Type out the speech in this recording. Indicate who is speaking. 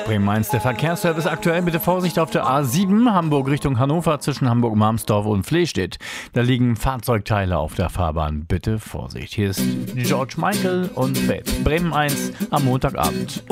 Speaker 1: Bremen 1, der Verkehrsservice aktuell. Bitte Vorsicht auf der A7, Hamburg Richtung Hannover zwischen Hamburg-Marmsdorf und Flehstedt. Da liegen Fahrzeugteile auf der Fahrbahn. Bitte Vorsicht. Hier ist George Michael und Faith. Bremen 1 am Montagabend.